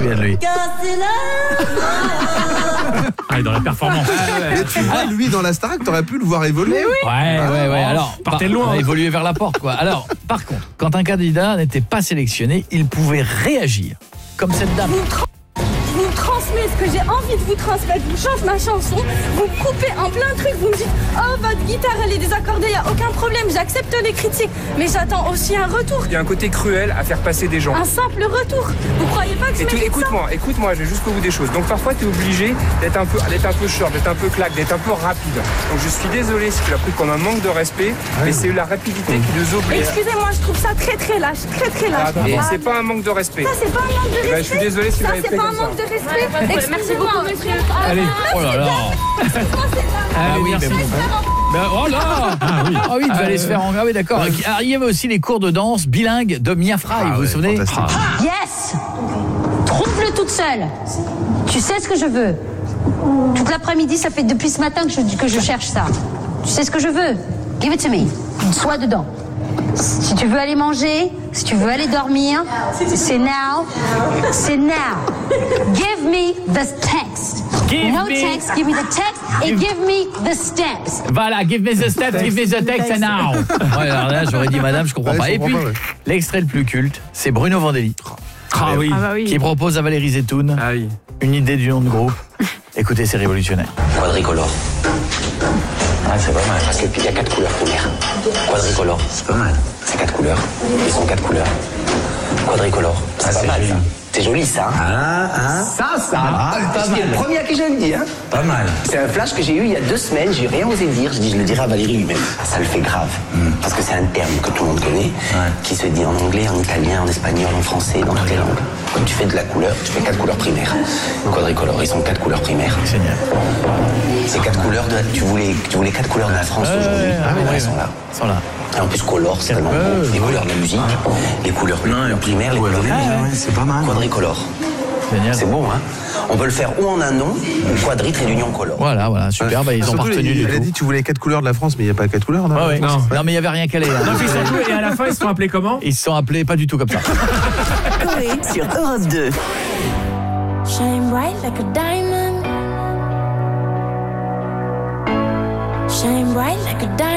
souviens de lui. Ah, dans la performance. Et tu vois, lui, dans la Starac, t'aurais pu le voir évoluer. Ouais. Alors, partez loin. On a évolué vers la porte, quoi. Alors, par contre, quand un candidat n'était pas sélectionné, il pouvait réagir. Comme cette dame. Vous me transmettez ce que j'ai envie de vous transmettre. Vous chantez ma chanson, vous me coupez en plein truc, vous me dites « Oh, votre guitare, elle est désaccordée, il n'y a aucun problème, j'accepte les critiques. » Mais j'attends aussi un retour. Il y a un côté cruel à faire passer des gens. Un simple retour. Vous croyez pas que je mérite ça ? Écoute-moi, je vais jusqu'au bout des choses. Donc parfois, tu es obligé d'être un peu short, d'être un peu claque, d'être un peu rapide. Donc je suis désolé si tu l'as pris comme un manque de respect, mais c'est la rapidité qui nous oblige. Excusez-moi, je trouve ça très très lâche, très très lâche. Et c'est pas un manque de respect. Ça, c'est pas un manque de respect. Je suis désolé si vous Ça, l'avez c'est pris pas comme un ça. manque de respect. Merci beaucoup, monsieur. Allez. Oh là là. Ah oui, mais merci. bon. Oh là. Ah oui, il devait aller se faire en... Ah oui, d'accord. Alors, il y avait aussi les cours de danse bilingues de Mia Fry, vous vous souvenez ? Yes. Trouve-le toute seule. Tu sais ce que je veux. Toute l'après-midi, ça fait depuis ce matin que je cherche ça. Tu sais ce que je veux. Give it to me. Sois dedans. Si tu veux aller manger, si tu veux aller dormir, c'est now. C'est now. Give me the text. Text, give me the text et give me the steps. Voilà, give me the steps, give me the text and now. Ouais, alors là, j'aurais dit madame, je comprends pas. Et puis, l'extrait le plus culte, c'est Bruno Vandelli. Ah oui. Qui propose à Valérie Zetoun une idée du nom de groupe. Écoutez, c'est révolutionnaire. Quadricolore. Ah, c'est pas mal. Parce qu'il y a 4 couleurs primaires. Quadricolore. C'est pas mal. C'est 4 couleurs. Ils sont 4 couleurs. Quadricolore. C'est pas mal, ça. C'est joli, ça. C'est le premier à qui je le dis. Hein. Pas mal. C'est un flash que j'ai eu il y a 2 semaines. J'ai rien osé dire. Je le dirai à Valérie lui-même. Ça le fait grave. Parce que c'est un terme que tout le monde connaît, qui se dit en anglais, en italien, en espagnol, en français, dans toutes les langues. Quand tu fais de la couleur, tu fais 4 couleurs primaires. Quadricolore, ils sont 4 couleurs primaires. Génial. C'est 4 couleurs de... Tu voulais 4 couleurs de la France aujourd'hui. Elles sont là. Et en plus, color, c'est tellement beau. Les couleurs de la musique, les couleurs primaires, les couleurs de la musique. C'est pas mal. Quadricolore. Génial. C'est beau, hein. On peut le faire ou en un nom, ou quadri trait d'union color. Voilà, super. Bah, ils ont pas retenu du tout. Il a dit tu voulais 4 couleurs de la France, mais il n'y a pas 4 couleurs. Non, mais il n'y avait rien qu'à aller. Non, puis ça joue, et à la fin, ils se sont appelés comment ? Ils se sont appelés pas du tout comme ça. Corée sur Europe 2. Shine bright like a diamond. Shine bright like a diamond.